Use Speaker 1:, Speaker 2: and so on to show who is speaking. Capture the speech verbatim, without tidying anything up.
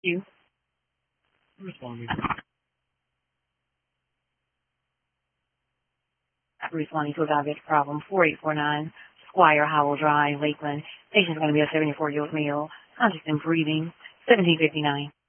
Speaker 1: You.
Speaker 2: Responding.
Speaker 1: Responding to a diabetic problem. four eight four nine Squire Howell Drive, Lakeland. Patient's going to be a seventy-four-year-old male. Conscious and breathing. seventeen fifty-nine.